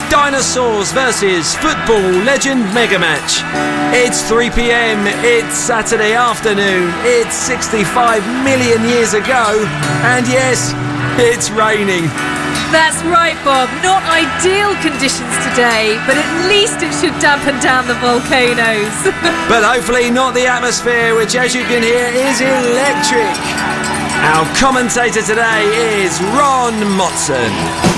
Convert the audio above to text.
Dinosaurs versus Football Legend Mega Match. It's 3 p.m, it's Saturday afternoon, it's 65 million years ago, and yes, it's raining. That's right, Bob. Not ideal conditions today, but at least it should dampen down the volcanoes. But hopefully not the atmosphere, which, as you can hear, is electric. Our commentator today is Ron Motson.